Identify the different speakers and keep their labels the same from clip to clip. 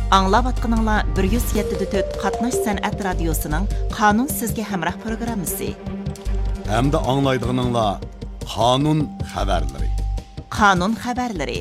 Speaker 1: Аңлаватқаныңла 107.4 Qatnash San'at Radiosu'nun Qanun Sizge Hamrah programısı.
Speaker 2: Hem de anlaydığınızla Qanun Xəbərləri.
Speaker 1: Qanun Xəbərləri.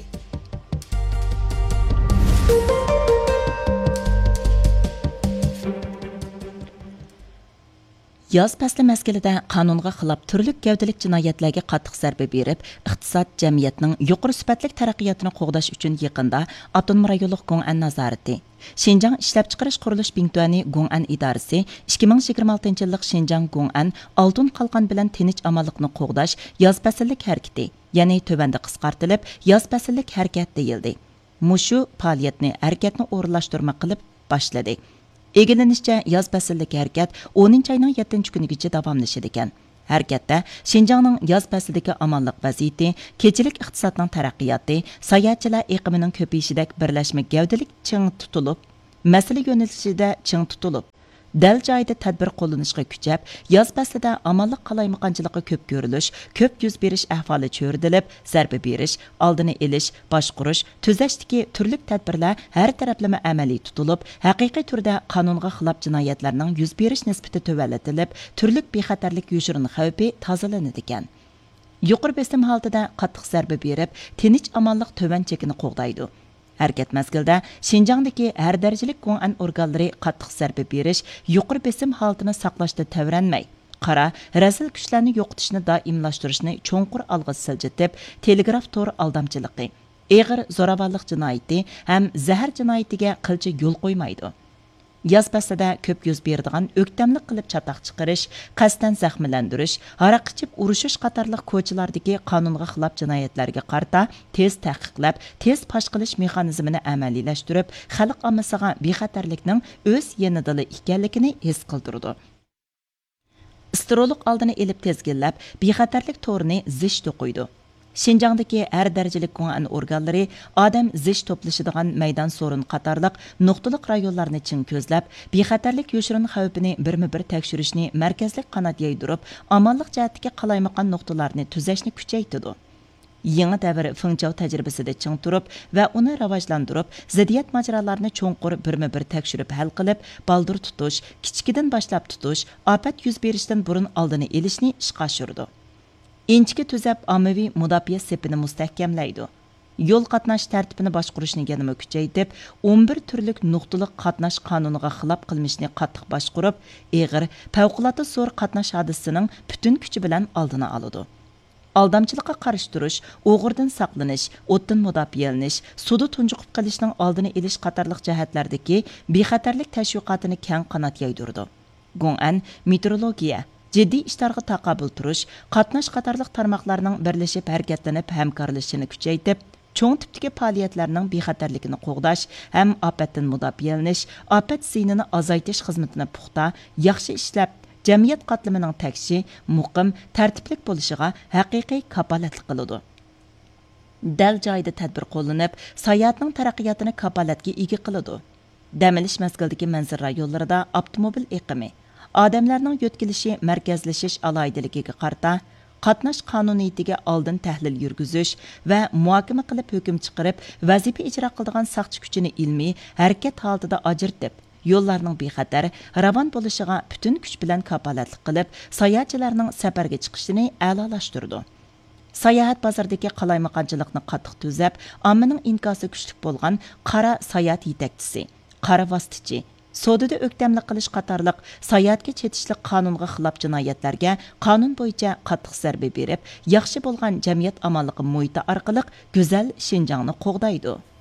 Speaker 1: Yaz pəsli məzgilida qanunga xilab türlük gavdalik jinoyatlarga qattiq zarba berib, iqtisod jamiyatning yuqori sifatli taraqqiyotini qo'g'dash uchun yaqinda Avtonom rayonluq Gong'an nazorati, Xinjiang ishlab chiqarish qurilish bintuani Gong'an idorasi 2026-yillik Xinjiang Gong'an oltin qalqon bilan tinch amallikni qo'g'dash yoz pasillik harakati, ya'ni tövanda qisqartilib yoz pasillik harakat deyildi. Mushu faoliyatni harakatni o'rinlashtirmoq qilib boshladi. Egilenishicha, yoz pasillik harakat 10 ayning 7 kunigacha davomlashadi ekan. Harakatda Xinjiangning yoz paslidagi amonlik vaziyati, kechilik iqtisodning taraqqiyoti, sayohatchilar eqimining ko'payishidek birlashma gavdalik ching tutilib, masala yo'nalishida ching tutilib, dal joyida tadbir qo'llanishga kuchab, yoz paslida amonlik qalaymaqonchiligi ko'p ko'rilish, ko'p yuz berish ahvoli cho'rdilib, zarba berish, oldini olish, boshqurish, tuzashdagi turli tadbirlar har taraflama amaliy tutilib, haqiqiy turda qonunga xilof jinoyatlarning yuz berish nisbati to'vallatilib, turli bexatarlik yoshirin xavfi tozalanadi ekan. Yuqori besim holatida qattiq zarba berib, tinch amonlik to'van chekini qo'g'daydi. Harakat mazgilida Xinjiangdagi har darajalik Gong'an organlari qattiq zarba berish, yuqori besim holatini saqlashda tavranmay, qara razil kuchlarni yo'qotishni doimlashtirishni cho'nqur olg'a siljitib, telegraf tor aldamchiligi, eg'ir zo'ravonlik jinoyati ham zahar jinoyatiga qilcha yo'l qo'ymaydi. Yoz paslida ko'p yuz beradigan o'ktamlik qilib chatoq chiqarish, qasddan zaxmlantirish, haraq ichib urushish qatorliq ko'chalardagi qonunga xilof jinoyatlarga qarta tez tahqiqlab, tez fosh qilish mexanizmini amaliylashtirib, xalq ommasiga bexatarlikning o'z yanidili ekanligini his qildirdi. Istiroliq oldini elib tezgillab, bexatarlik to'rini zish to'qiydi. Xinjiangdagi har darajalik Gong'an organlari odam zish to'plashadigan maydon so'rin qatorliq nuqtaliq rayonlarni chin ko'zlab, bexatarlik yoshirin xavfini birma-bir tekshirishni markazlik qanot yaydirib, amonlik jihatdagi qalaymaqon nuqtalarni tuzashni kuchaytirdi. Yangi davr Fengchao tajribasida ching turib va uni rivojlantirib, ziddiyat majralarini cho'nqur birma-bir tekshirib hal qilib, baldir tutish, kichkidan boshlab tutish, ofat yuz berishdan burun oldini olishni ishga oshirdi. Inchki tuzab ommaviy mudofaa sepini mustahkamlaydi. Yo'l qatnash tartibini boshqarishni yanada kuchaytirib, 11 turlik nuqtaliq qatnash qonuniga xilof qilmishni qattiq boshqarib, eg'ir favqulodda zo'r qatnash hodisasining butun kuchi bilan oldini oladi. Aldamchilikqa qarshi turish, o'g'irdan saqlanish, o'tdan mudofaalish, sudi tunjiqib qilishning oldini olish qatorliq jihatlardagi bexatarlik tashviqotini keng qanot yaydirdi. Gong'an meteorologiya, jiddiy ishlarga taqobil turish, qatnash qatorliq tarmoqlarning birlashib harakatlanib hamkorlashishini kuchaytirib, cho'ng tipdagi faoliyatlarning bexatarligini qo'g'dash ham ofatdan mudofaalish, ofat ziynini azaytish xizmatini puxta, yaxshi ishlab, jamiyat qatlamining takshi, muqim, tartiblik bo'lishiga haqiqiy kapolatlik qiladi. Dal joyida tadbir qo'llanib, sayohatning taraqqiyotini kapolatga ega qiladi. Dam olish mazgildagi manzil rayonlarida avtomobil eqimi, odamlarning yo'tkilishi markazlashish alohidaligiga qarta, qatnash qonuniyatiga oldin tahlil yurgizish va muhokama qilib hukm chiqarib, vazifa ijro qiladigan saqchi kuchini ilmiy harakat holatida ajratib, yo'llarning bexatar, ravon bo'lishiga butun kuch bilan kapolatlik qilib, sayohatchilarning safarga chiqishini a'lolashtirdi. Sayohat bozoridagi qalaymaqonchilikni qattiq tuzab, ommaning inkosi kuchli bo'lgan qara sayohat yetakchisi, qara vositachi, sodada o'ktamlik qilish qatorliq sayohatga chetishlik qonunga xilof jinoyatlarga qonun bo'yicha qattiq zarba berib, yaxshi bo'lgan jamiyat amonligi muhiti orqali go'zal Xinjiangni qo'g'daydi.